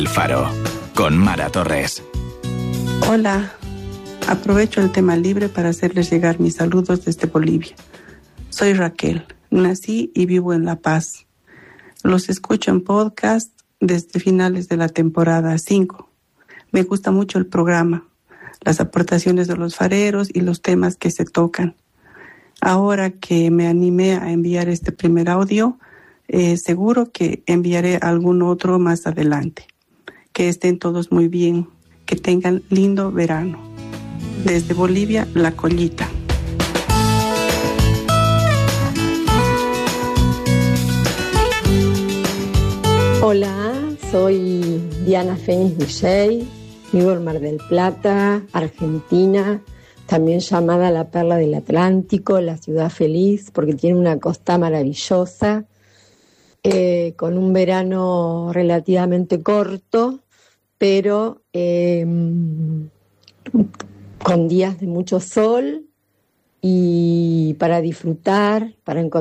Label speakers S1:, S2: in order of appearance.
S1: El Faro, con Mara Torres.
S2: Hola, aprovecho el tema libre para hacerles llegar mis saludos desde Bolivia. Soy Raquel, nací y vivo en La Paz. Los escucho en podcast desde finales de la temporada 5. Me gusta mucho el programa, las aportaciones de los fareros y los temas que se tocan. Ahora que me animé a enviar este primer audio, seguro que enviaré algún otro más adelante. Que estén todos muy bien, que tengan lindo verano. Desde Bolivia, La Collita.
S3: Hola, soy Diana Fénix Duchey, vivo en Mar del Plata, Argentina, también llamada la Perla del Atlántico, la ciudad feliz, porque tiene una costa maravillosa, con un verano relativamente corto, pero con días de mucho sol y para disfrutar, para encontrar